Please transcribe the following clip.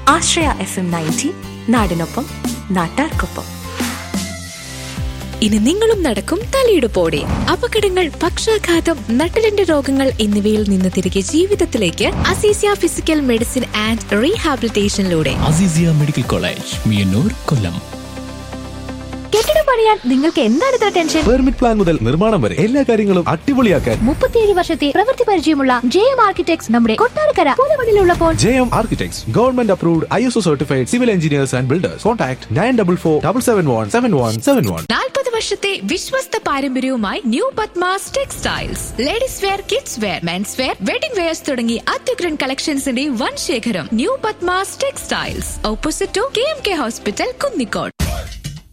ആശ്രയ FM 90 നാടിനൊപ്പം നാട്ടാർക്കൊപ്പം. ഇനി നിങ്ങളും നടക്കും തലയിടുപ്പോടെ. അപകടങ്ങൾ, പക്ഷാഘാതം, നട്ടലിന്റെ രോഗങ്ങൾ എന്നിവയിൽ നിന്ന് തിരികെ ജീവിതത്തിലേക്ക് Azeezia physical medicine and റീഹാബിലിറ്റേഷനിലൂടെ. Azeezia medical college, Meeyannoor, കൊല്ലം. കെട്ടിടം പണിയാൻ നിങ്ങൾക്ക് എന്താണ് ഇത്ര ടെൻഷൻ? പെർമിറ്റ് പ്ലാൻ മുതൽ നിർമ്മാണം വരെ എല്ലാ കാര്യങ്ങളും അടിപൊളിയാക്കാൻ 37 വർഷത്തെ പ്രവൃത്തി പരിചയമുള്ള JM ആർക്കിടെക്ട്സ് നമ്മുടെ Kottarakkara പുതുമണിലുള്ളപ്പോൾ. JM Architects, Government Approved, ISO Certified Civil Engineers and Builders. Contact 9447717171. 40 വർഷത്തെ വിശ്വസ്ത പാരമ്പര്യവുമായി new Padmas textiles. Ladies wear, kids wear, men's wear, wedding wears തുടങ്ങി അത്യുഗ്രൻ കളക്ഷൻസിന്റെ വൻ ശേഖരം. New Padmas textiles, opposite to KMK hospital, Kunnicode.